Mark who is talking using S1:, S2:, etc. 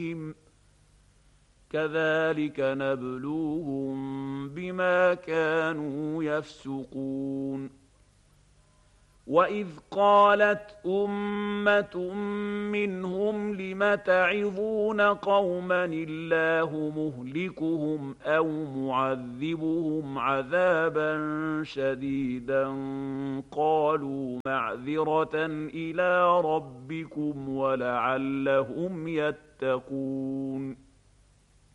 S1: كذلك نبلوهم بما كانوا يفسقون وإذ قالت أمة منهم لم تعظون قوما الله مهلكهم أو معذبهم عذابا شديدا قالوا معذرة إلى ربكم ولعلهم يتقون